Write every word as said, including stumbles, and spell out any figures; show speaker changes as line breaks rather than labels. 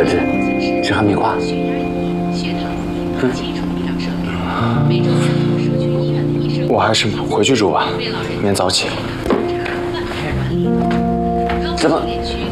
小芝，吃哈密瓜。我还是回去住吧，明天早起。怎么？